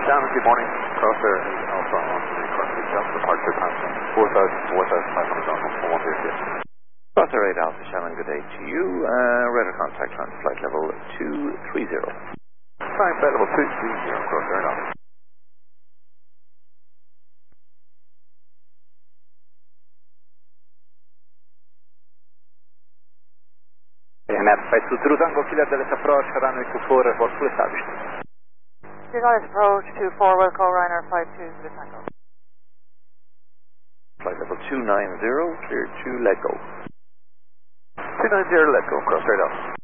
Dan, good morning. Crosser Alpha on the currently just departure time 4,500 on 1 Crosser 8 Alpha Shannon, good day to you. Radar contact on flight level 230. Flight level 230, Crosser Alpha. AMF 523 Tango, clear Delta approach, runway 24, report full established. Delta approach 24, Wilco, Ryanair 52 to the Tango. Flight level 290, clear to let go. 290, let go, Crosser Alpha.